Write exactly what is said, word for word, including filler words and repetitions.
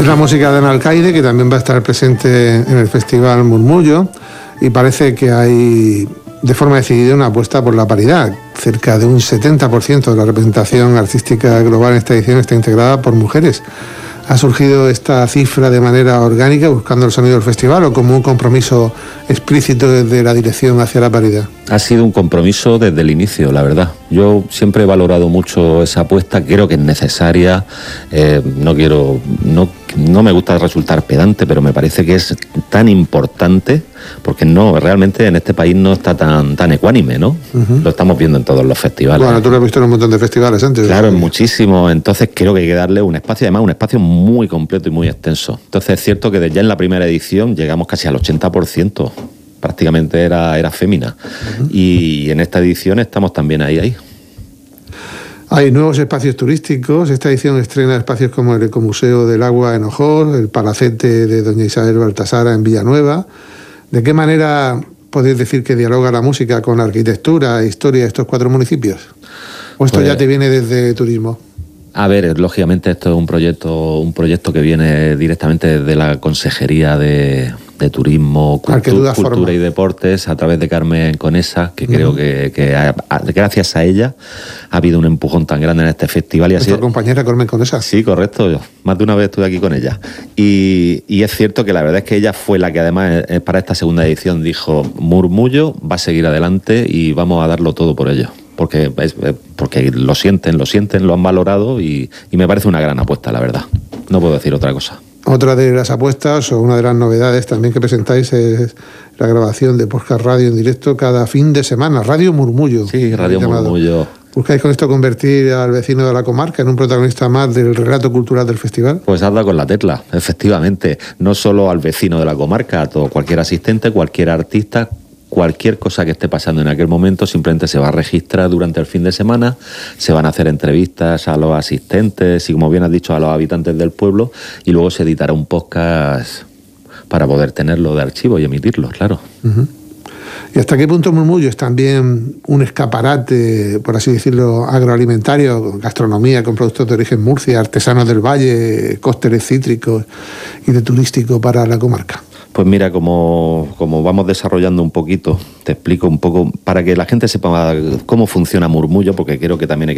Es la música de Analcaide, que también va a estar presente en el Festival Murmullo, y parece que hay de forma decidida una apuesta por la paridad. Cerca de un setenta por ciento de la representación artística global en esta edición está integrada por mujeres. ¿Ha surgido esta cifra de manera orgánica, buscando el sonido del festival, o como un compromiso explícito desde la dirección hacia la paridad? Ha sido un compromiso desde el inicio, la verdad. Yo siempre he valorado mucho esa apuesta, creo que es necesaria. Eh, no quiero, no, no me gusta resultar pedante, pero me parece que es tan importante, porque no, realmente en este país no está tan, tan ecuánime, ¿no? Uh-huh. Lo estamos viendo en todos los festivales. Bueno, tú lo has visto en un montón de festivales antes. Claro, en muchísimos. Entonces creo que hay que darle un espacio, además un espacio muy completo y muy extenso. Entonces es cierto que ya en la primera edición llegamos casi al ochenta por ciento. Prácticamente era, era fémina. Uh-huh. Y en esta edición estamos también ahí, ahí. Hay nuevos espacios turísticos. Esta edición estrena espacios como el Ecomuseo del Agua en Ojor, el Palacete de Doña Isabel Baltasara en Villanueva. ¿De qué manera podéis decir que dialoga la música con la arquitectura e historia de estos cuatro municipios? ¿O esto pues, ya te viene desde turismo? A ver, lógicamente esto es un proyecto, un proyecto que viene directamente desde la Consejería de, de Turismo, Cultu- Cultura y Deportes, a través de Carmen Conesa, que uh-huh. creo que, que a, a, gracias a ella ha habido un empujón tan grande en este festival. Y ¿Nuestra sido... compañera Carmen Conesa? Sí, correcto. Yo más de una vez estuve aquí con ella. Y, y es cierto que la verdad es que ella fue la que además para esta segunda edición dijo: Murmullo va a seguir adelante y vamos a darlo todo por ello. Porque, porque lo sienten, lo sienten, lo han valorado y, y me parece una gran apuesta, la verdad. No puedo decir otra cosa. Otra de las apuestas, o una de las novedades también que presentáis, es la grabación de podcast radio en directo cada fin de semana. Radio Murmullo. Sí, Radio Murmullo. ¿Buscáis con esto convertir al vecino de la comarca en un protagonista más del relato cultural del festival? Pues has dado con la tecla, efectivamente. No solo al vecino de la comarca, a todo, cualquier asistente, cualquier artista, cualquier cosa que esté pasando en aquel momento simplemente se va a registrar durante el fin de semana, se van a hacer entrevistas a los asistentes y, como bien has dicho, a los habitantes del pueblo, y luego se editará un podcast para poder tenerlo de archivo y emitirlo, claro. Uh-huh. ¿Y hasta qué punto Murmullo es también un escaparate, por así decirlo, agroalimentario, gastronomía con productos de origen Murcia, artesanos del valle, cócteles cítricos y de turístico para la comarca? Pues mira, como, como vamos desarrollando un poquito, te explico un poco para que la gente sepa cómo funciona Murmullo, porque creo que también hay que